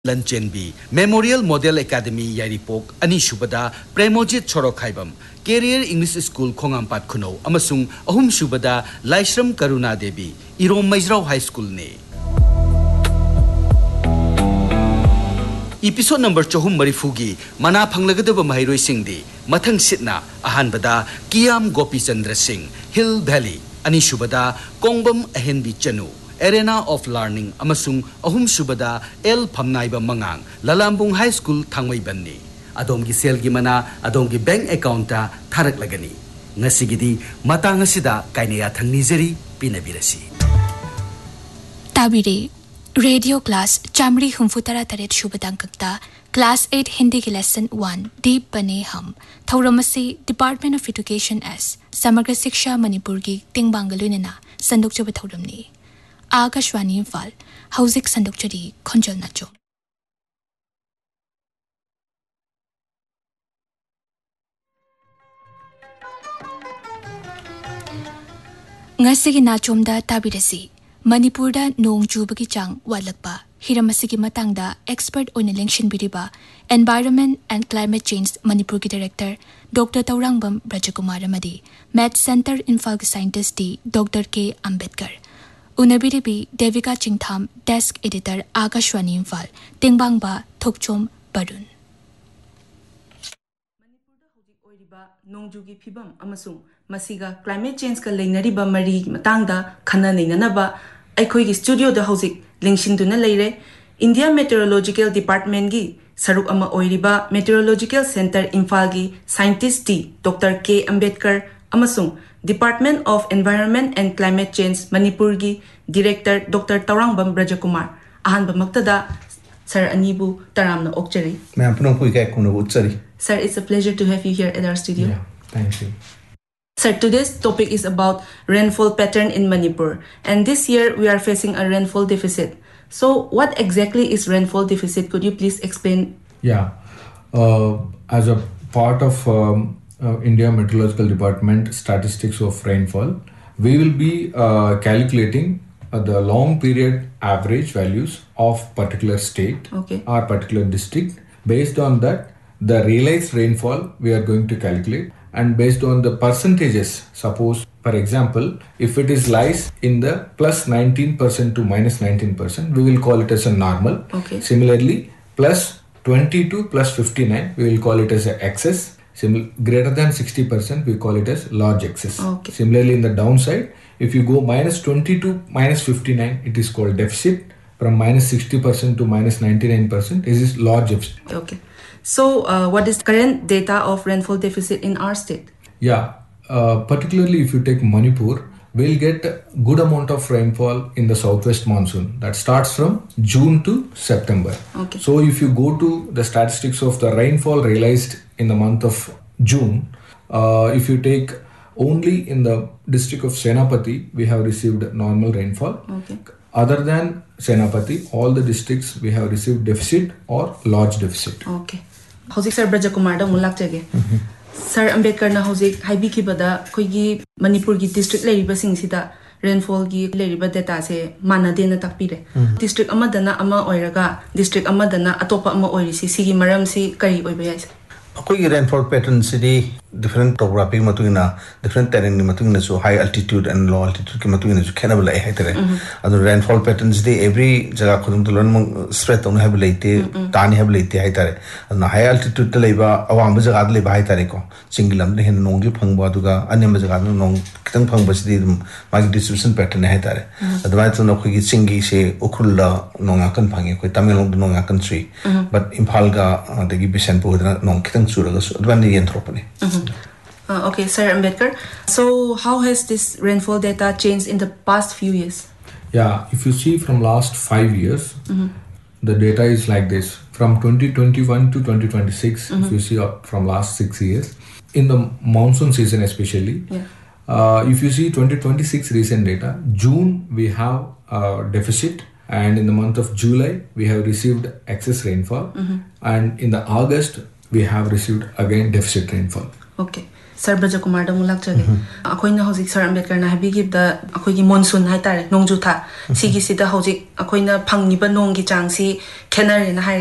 Lanchenbi Memorial Model Academy Yaripok Anishubada Premojit Chorokhaibam Career English School Khongampat Khuno amasung ahum shubada Laishram Karuna Devi Irom Maizrao High School ne Episode number Chohum Marifugi Mana Panglagadaba Mahiroi Singdi Mathang Sitna Ahanbada Kiam Gopi Chandra Singh Hill Valley Anishubada Kongbam Ahenbi Chanu Arena of Learning amasung ahum shubada El Phamnaiba Mangang Lalambung High School Thangwai Banni Adongi selgi mana adongi bank account ta tharak lagani ngasigidi matang asida kainaya thangnijeri pinabirasi Tabire Radio class Chamri Humfutara Taret Shubadang Kakta Class 8 Hindi Lesson 1 Deep Bane Hum Thauramasi Department of Education S Samagra Siksha Manipurgi Tingbangalunina Sanduk Chuba Thauramni Akashwani Imphal Hauzik Sandukchari Khonjal Nacho Ngasigi Nachomda Tabirasi Manipurda Nong Jubagi Chang Walakpa Hiramasigi Matangda Expert on Election Biriba Environment and Climate Change Manipurgi Director Dr. Taurangbam Brajakumar Amadi Math Center Imphal Scientist D Dr. K. Ambedkar Unabiribi Devika Chingtham Desk Editor Akashwani Imphal Tingbangba Thokchom Barun Manipurda hojik oiriba nongjugi phibam amasung masiga climate change ka leinariba mari matangda khana neinanaba aikhoigi studio da hojik lingshinduna leire India Meteorological Department gi saruk ama oiriba Meteorological Center Imphal gi Scientist D Dr. K. Ambedkar amasung Department of Environment and Climate Change Manipur gi Director Dr. Taurangbam Brajakumar ahanba maktada Sir Anibu Taramna Okchari. Sir, it's a pleasure to have you here at our studio. Yeah, thank you. Sir, today's topic is about rainfall pattern in Manipur. And this year, we are facing a rainfall deficit. So, what exactly is rainfall deficit? Could you please explain? Yeah, as a part of India Meteorological Department statistics of rainfall, we will be calculating the long period average values of particular state or particular district. Based on that, the realized rainfall we are going to calculate, and based on the percentages, suppose for example, if it is lies in the plus 19% to minus 19%, we will call it as a normal. Similarly, plus 20 to plus 59, we will call it as an excess. Greater than 60%, we call it as large excess. Similarly, in the downside, if you go minus 20 to minus 59, it is called deficit. From minus 60% to minus 99%, this is large deficit. So, what is current data of rainfall deficit in our state? Yeah, particularly if you take Manipur, we'll get a good amount of rainfall in the southwest monsoon that starts from June to September. So if you go to the statistics of the rainfall realized in the month of June, if you take only in the district of Senapati, we have received normal rainfall. Other than Senapati, all the districts we have received deficit or large deficit. Hojik Sir Brajakumar da mulak jage. Sir Ambedkar na hojik haibi khibada khoigi Manipur gi district leiriba singsida rainfall gi leiriba data se manade na takpire. District amadana ama oiraga district amadana atopa ama oirisi sigi maram si kari oiba yai. Akoi rainfall pattern city different topography matungina different terrain ni matungina so high altitude and low altitude ki matungina so khenabla ai haitare adu rainfall patterns de every jaga khudum tulon spread on have leite tani have leite haitare adu high altitude leiba awam jaga de leiba haitare ko singilam de hen nong gi phangba duga anem jaga no nong kitang phangba si magi distribution pattern haitare adu mai to no khogi singi se ukhulla nong akan phangi khoi tamilong nong akan tree but imphal ga de gi bisanpur nong kitang suraga so adu ni entropani. Okay, Sir Ambedkar. So, how has this rainfall data changed in the past few years? Yeah, if you see from last 5 years, the data is like this. From 2021 to 2026, if you see from last 6 years, in the monsoon season especially, if you see 2026 recent data, June we have deficit, and in the month of July we have received excess rainfall, and in the August we have received again deficit rainfall. Sir Brajakumar da mulak jage akoina hojik Sir Ambedkar na habi gib da akoigi monsoon hai tare nongju tha sigi sida hojik akoina phangni ba nong gi chang si khenare na